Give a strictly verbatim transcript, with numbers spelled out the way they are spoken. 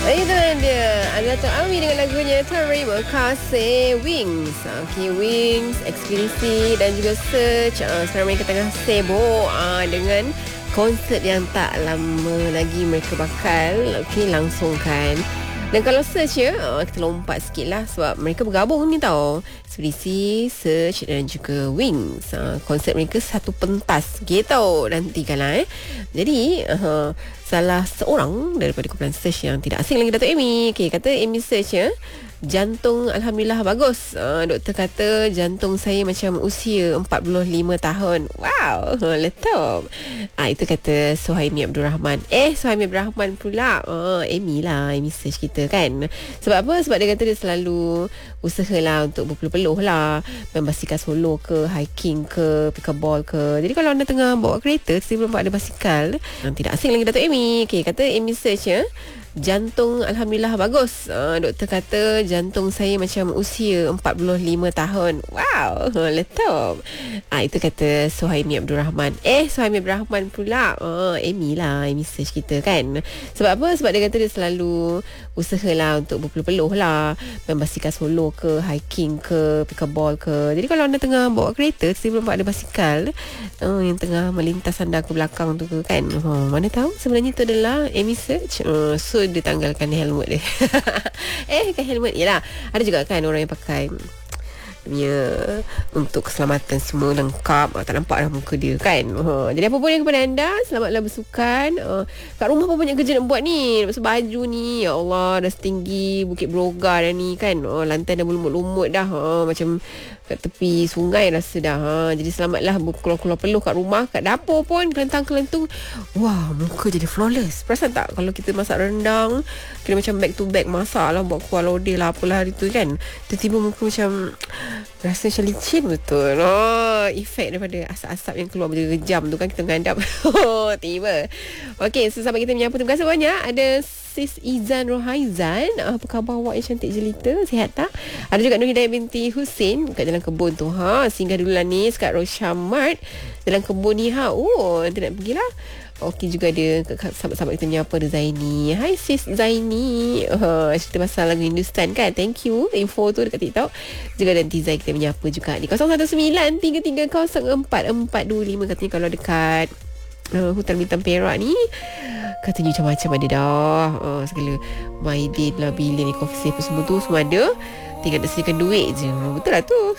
Itu dia Azratul Awi dengan lagunya Terima Kasih Wings. Okay, Wings, Ekspedisi dan juga Search. uh, Sekarang mereka tengah sibuk uh, dengan konsert yang tak lama lagi mereka bakal okay, langsungkan. Dan kalau Search ya, uh, kita lompat sikit lah sebab mereka bergabung ni tau. Ekspedisi, Search dan juga Wings. uh, Konsert mereka satu pentas gitu. Nantikan lah eh. Jadi uh, salah seorang daripada kumpulan Search yang tidak asing lagi, Datuk Amy. Okay, kata Amy Search ya, jantung Alhamdulillah bagus. uh, Doktor kata jantung saya macam usia empat puluh lima tahun. Wow, letup. ah, Itu kata Suhaimi Abdul Rahman. Eh, Suhaimi Abdul Rahman pula. uh, Amy lah, Amy Search kita kan. Sebab apa? Sebab dia kata dia selalu usahalah untuk berpeluh-peluh lah, main basikal solo ke, hiking ke, pickleball ke. Jadi kalau anda tengah bawa kereta, sebelum ada basikal, yang tidak asing lagi Datuk Amy. Okay, kata Amy Search ya, jantung Alhamdulillah bagus. uh, Doktor kata jantung saya macam usia empat puluh lima tahun. Wow, letup. ah, Itu kata Suhaimi Abdul Rahman. Eh, Suhaimi Abdul Rahman pula. uh, Amy lah, Amy Search kita kan. Sebab apa? Sebab dia kata dia selalu usahalah untuk berpeluh-peluh lah, main basikal solo ke, hiking ke, pickleball ke. Jadi kalau anda tengah bawa kereta, sebelum ada basikal uh, yang tengah melintas anda ke belakang tu ke kan, uh, mana tahu sebenarnya itu adalah Amy Search. uh, So dia tanggalkan helmet dia. Eh, kan helmet. Yelah, ada juga kan orang yang pakai punya untuk keselamatan semua lengkap. Tak nampak dah muka dia kan. ha. Jadi apa pun yang kepada anda, selamatlah bersukan. ha. Kat rumah apa banyak kerja nak buat ni. Lepas baju ni, ya Allah, dah setinggi Bukit Broga dah ni kan. ha. Lantai dah berlumut-lumut dah. ha. Macam kat tepi sungai rasa dah. ha. Jadi selamatlah keluar-keluar peluh kat rumah. Kat dapur pun kelentang-kelentung. Wah, muka jadi flawless. Perasan tak kalau kita masak rendang, kena macam back to back masak lah, buat kuah lodeh lah apalah hari tu kan, tiba-tiba muka macam rasa macam licin betul. Oh, efek daripada asap-asap yang keluar berjam tu kan, kita mengadap. Oh, tiba. Okey, so sahabat kita menyapa, terima kasih banyak. Ada Sis Izan Rohaizan. Apa khabar awak yang cantik jelita? Sihat tak? Ada juga Nur Hidayah binti Husin kat Jalan Kebun tu. Ha, singgah dulu lah ni kat Roshamart Jalan Kebun ni ha. Oh, nanti nak pergilah. Okey, juga dia sahabat-sahabat kita menyapa, ada Zaini. Hai sis Zaini. uh, Cerita pasal lagu Hindustan kan. Thank you info tu dekat TikTok. Juga dan Tizai kita menyapa juga di kosong satu sembilan tiga tiga kosong empat empat dua lima. Katanya kalau dekat uh, Hutan Bintang Perak ni, katanya macam-macam ada dah. uh, Segala Maidin lah, Bilin, Coffee Safe semua tu semua ada. Tinggal nak sediakan duit je. Betul lah tu.